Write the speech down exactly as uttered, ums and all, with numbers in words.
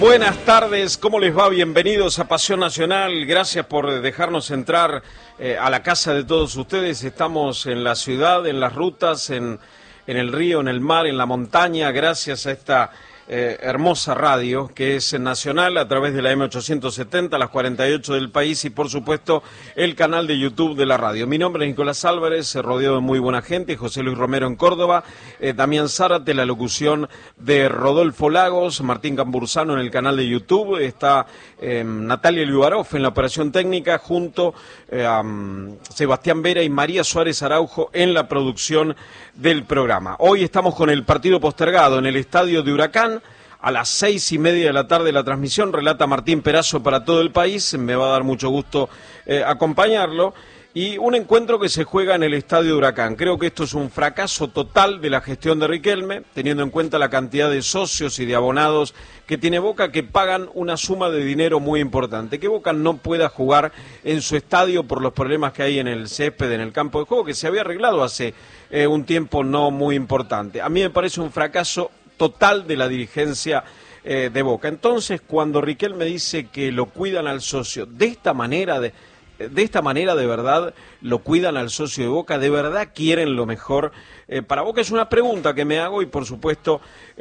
Buenas tardes, ¿cómo les va? Bienvenidos a Pasión Nacional, gracias por dejarnos entrar eh, a la casa de todos ustedes. Estamos en la ciudad, en las rutas, en, en el río, en el mar, en la montaña, gracias a esta eh, hermosa radio que es nacional a través de la eme ochocientos setenta, las cuarenta y ocho del país y por supuesto el canal de YouTube de la radio. Mi nombre es Nicolás Álvarez, rodeado de muy buena gente, José Luis Romero en Córdoba, eh, Damián Zárate, la locución de Rodolfo Lagos, Martín Cambursano en el canal de YouTube, está eh, Natalia Liubarov en la operación técnica junto eh, a um, Sebastián Vera y María Suárez Araujo en la producción del programa. Hoy estamos con el partido postergado en el estadio de Huracán. A las seis y media de la tarde la transmisión, relata Martín Perazo para todo el país, me va a dar mucho gusto eh, acompañarlo, y un encuentro que se juega en el Estadio de Huracán. Creo que esto es un fracaso total de la gestión de Riquelme, teniendo en cuenta la cantidad de socios y de abonados que tiene Boca, que pagan una suma de dinero muy importante. Que Boca no pueda jugar en su estadio por los problemas que hay en el césped, en el campo de juego, que se había arreglado hace eh, un tiempo no muy importante. A mí me parece un fracaso total de la dirigencia eh, de Boca. Entonces, cuando Riquelme dice que lo cuidan al socio, de esta manera, de, de esta manera de verdad lo cuidan al socio de Boca, de verdad quieren lo mejor eh, para Boca, es una pregunta que me hago y por supuesto